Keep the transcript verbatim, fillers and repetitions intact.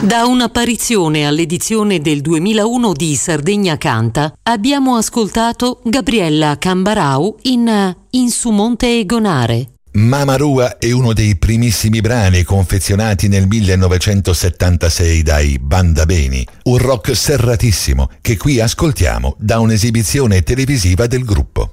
Da un'apparizione all'edizione del duemilauno di Sardegna Canta abbiamo ascoltato Gabriella Cambarau in In su Monte Egonare. Mama Rua è uno dei primissimi brani confezionati nel millenovecentosettantasei dai Banda Beni, un rock serratissimo che qui ascoltiamo da un'esibizione televisiva del gruppo.